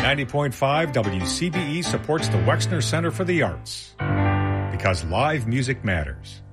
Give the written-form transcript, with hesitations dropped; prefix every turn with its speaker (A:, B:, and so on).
A: 90.5 WCBE supports the Wexner Center for the Arts because live music matters.